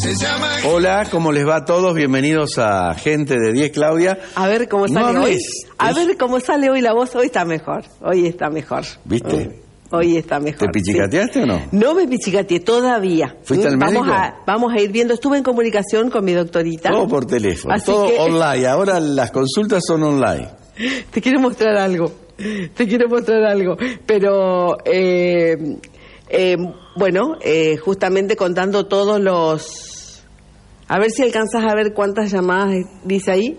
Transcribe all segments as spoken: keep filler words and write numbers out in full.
Hola, ¿cómo les va a todos? Bienvenidos a Gente de diez, Claudia. A ver cómo sale no hoy. Es, a es... ver cómo sale hoy la voz. Hoy está mejor. Hoy está mejor. ¿Viste? Hoy, hoy está mejor. ¿Te pichicateaste sí. o no? No me pichicateé todavía. ¿Fuiste al vamos médico? A, vamos a ir viendo. Estuve en comunicación con mi doctorita. Todo por teléfono, Así todo que... online. Ahora las consultas son online. Te quiero mostrar algo. Te quiero mostrar algo. Pero... Eh, Eh, bueno, eh, justamente contando todos los... A ver si alcanzas a ver cuántas llamadas dice ahí.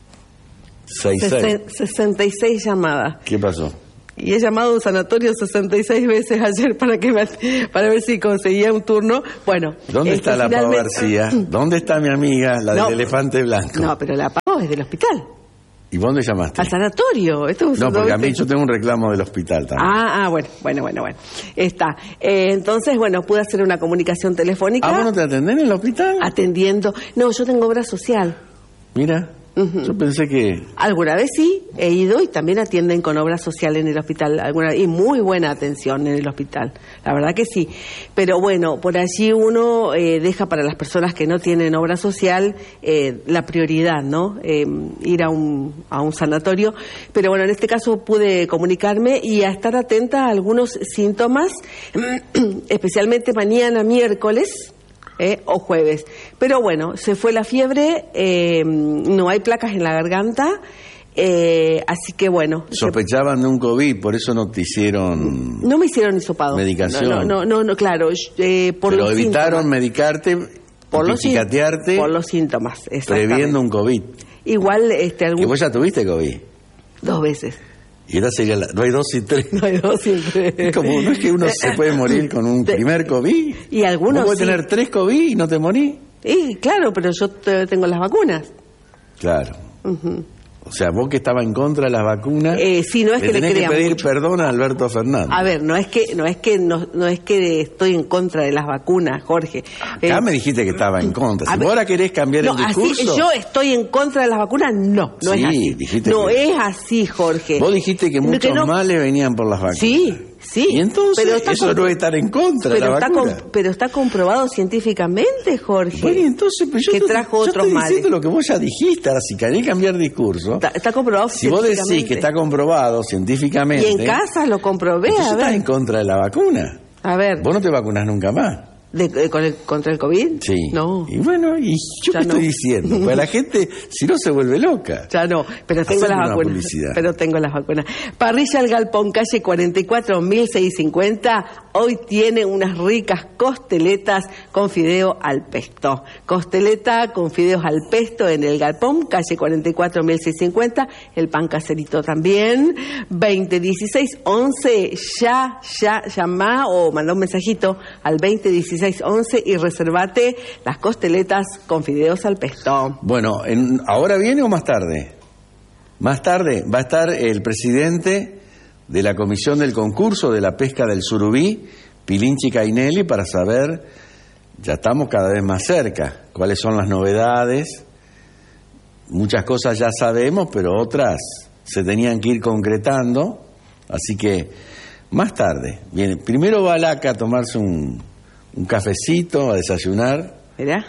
seis, seis. sesenta y seis llamadas. ¿Qué pasó? Y he llamado a un sanatorio sesenta y seis veces ayer para que me, para ver si conseguía un turno. Bueno. ¿Dónde está la Pau García? ¿Dónde está mi amiga, la no, del elefante blanco? No, pero la Pau es del hospital. ¿Y dónde llamaste? Al sanatorio. Esto es no, porque a mí yo tengo un reclamo del hospital también. Ah, ah, bueno, bueno, bueno, bueno. Está. Eh, entonces, bueno, pude hacer una comunicación telefónica. ¿Ah, vos no te atendés en el hospital? Atendiendo. No, yo tengo obra social. Mira. Uh-huh. Yo pensé que... Alguna vez sí, he ido y también atienden con obra social en el hospital. Alguna y muy buena atención en el hospital. La verdad que sí. Pero bueno, por allí uno eh, deja para las personas que no tienen obra social eh, la prioridad, ¿no? Eh, ir a un, a un sanatorio. Pero bueno, en este caso pude comunicarme y a estar atenta a algunos síntomas, especialmente mañana miércoles. Eh, o jueves. Pero bueno, se fue la fiebre, eh, no hay placas en la garganta, eh, así que bueno. Sospechaban se... de un COVID, por eso no te hicieron... No me hicieron hisopado. Medicación. No, no, no, no claro. Eh, por Pero los evitaron síntomas. medicarte, por los pichicatearte. Por los síntomas, exactamente. Previendo un COVID. Igual, este... Algún... ¿Y vos ya tuviste COVID? Dos veces. Y esta sería la... No hay dos y tres. No hay dos y tres. Como no es que uno se puede morir con un primer COVID. Y algunos ¿Vos podés sí. tener tres COVID y no te morís? Sí, claro, pero yo te, tengo las vacunas. Claro. Uh-huh. O sea, vos que estabas en contra de las vacunas, eh, sí, no es le que tenés le que pedir mucho. perdón a Alberto Fernández. A ver, no es que no es que no, no es que estoy en contra de las vacunas, Jorge. Acá eh, me dijiste que estaba en contra. Si a vos ver, ahora querés cambiar no, el discurso... Así, yo estoy en contra de las vacunas, no, no sí, es así. Dijiste no que... es así, Jorge. Vos dijiste que muchos que no... males venían por las vacunas. Sí, sí. Y entonces pero está eso comp... no es estar en contra pero de la está vacuna. Com... Pero está comprobado científicamente, Jorge. Bueno, entonces, pero yo que te, trajo yo otros estoy males. diciendo lo que vos ya dijiste. Ahora, si querés cambiar discurso... Está, está comprobado si científicamente. Si vos decís que está comprobado científicamente... Y en casa lo comprobé, a ver. estás en contra de la vacuna. A ver. Vos no te vacunás nunca más. ¿De, de, con el, ¿Contra el COVID? Sí. No. Y bueno, ¿y yo ya qué no. estoy diciendo? Pues la gente, si no, se vuelve loca. Ya no, pero tengo Haceme las vacunas. Publicidad. Pero tengo las vacunas. Parrilla El Galpón, calle cuarenta y cuatro, mil seiscientos cincuenta. Hoy tiene unas ricas costeletas con fideo al pesto. Costeleta con fideos al pesto en El Galpón, calle cuarenta y cuatro, mil seiscientos cincuenta. El pan caserito también. veinte dieciséis once. Ya, ya, llama o manda un mensajito al veinte dieciséis once y reservate las costeletas con fideos al pesto. Bueno, en, ¿ahora viene o más tarde? Más tarde va a estar el presidente de la comisión del concurso de la pesca del surubí, Pilinchi Cainelli, para saber, ya estamos cada vez más cerca, cuáles son las novedades. Muchas cosas ya sabemos, pero otras se tenían que ir concretando, así que más tarde viene. Primero va Laca a tomarse un, un cafecito, a desayunar. ¿Mirá?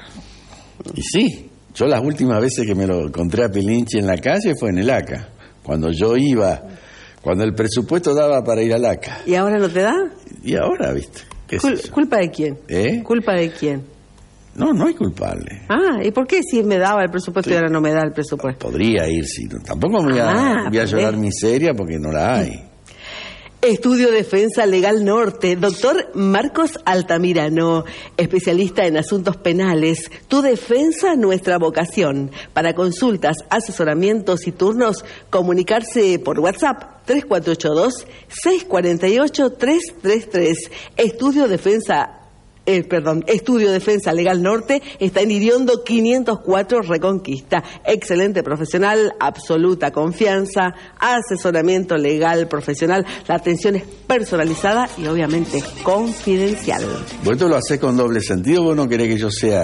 Y sí, yo las últimas veces que me lo encontré a Pilinchi en la calle fue en el A C A, cuando yo iba, cuando el presupuesto daba para ir al A C A. ¿Y ahora no te da? Y ahora, ¿viste? ¿Qué Cul- es eso? ¿Culpa de quién? ¿Eh? ¿Culpa de quién? No, no hay culpable. Ah, ¿y por qué si me daba el presupuesto sí. y ahora no me da el presupuesto? Podría ir, sí. Tampoco me voy a, ah, voy a llorar miseria porque no la hay. Estudio Defensa Legal Norte, doctor Marcos Altamirano, especialista en asuntos penales. Tu defensa, nuestra vocación. Para consultas, asesoramientos y turnos, comunicarse por WhatsApp tres cuatro ocho dos, seis cuatro ocho, tres tres tres. Estudio Defensa Eh, perdón, Estudio Defensa Legal Norte está en Iriondo quinientos cuatro Reconquista. Excelente profesional, absoluta confianza, asesoramiento legal profesional. La atención es personalizada y obviamente confidencial. Vos esto lo hacés con doble sentido, vos no querés que yo sea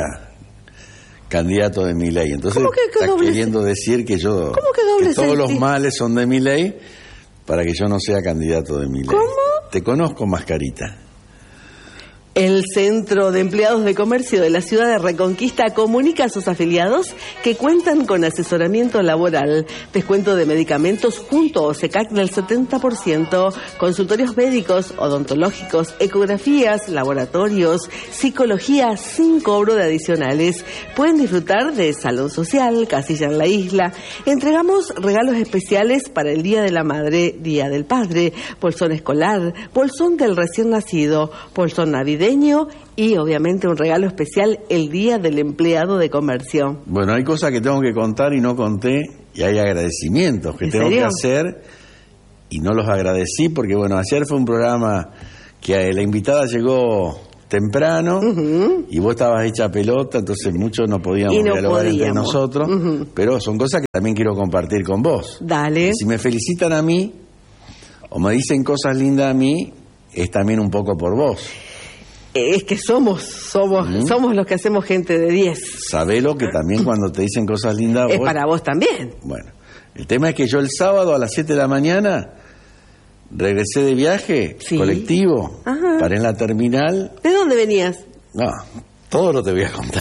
candidato de Milei. Entonces ¿Cómo que, que estás doble queriendo decir que yo ¿Cómo que doble que todos sentido? los males son de Milei para que yo no sea candidato de Milei. ¿Cómo? Te conozco, mascarita. El Centro de Empleados de Comercio de la ciudad de Reconquista comunica a sus afiliados que cuentan con asesoramiento laboral, descuento de medicamentos junto a OSECAC del setenta por ciento, consultorios médicos, odontológicos, ecografías, laboratorios, psicología sin cobro de adicionales. Pueden disfrutar de salón social, casilla en la isla. Entregamos regalos especiales para el Día de la Madre, Día del Padre, bolsón escolar, bolsón del recién nacido, bolsón navideño y obviamente un regalo especial el Día del Empleado de Comercio. Bueno, hay cosas que tengo que contar y no conté, y hay agradecimientos que tengo que hacer y no los agradecí porque, bueno, ayer fue un programa que la invitada llegó temprano uh-huh. y vos estabas hecha pelota, entonces muchos no podíamos no dialogar podíamos. entre nosotros, uh-huh. pero son cosas que también quiero compartir con vos. Dale. Y si me felicitan a mí o me dicen cosas lindas a mí, es también un poco por vos. Es que somos, somos, ¿Mm? somos los que hacemos gente de diez. Sabelo que también cuando te dicen cosas lindas... Es vos... para vos también. Bueno, el tema es que yo el sábado a las siete de la mañana regresé de viaje, sí. colectivo, Ajá. paré en la terminal... ¿De dónde venías? No, todo lo te voy a contar.